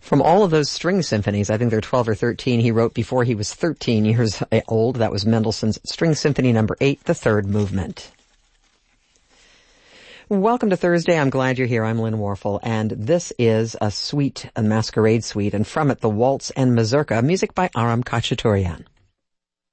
From all of those string symphonies, I think there are 12 or 13 he wrote before he was 13 years old. That was Mendelssohn's String Symphony No. 8, the third movement. Welcome to Thursday. I'm glad you're here. I'm Lynn Warfel, and this is a masquerade suite, and from it, the Waltz and Mazurka, music by Aram Khachaturian.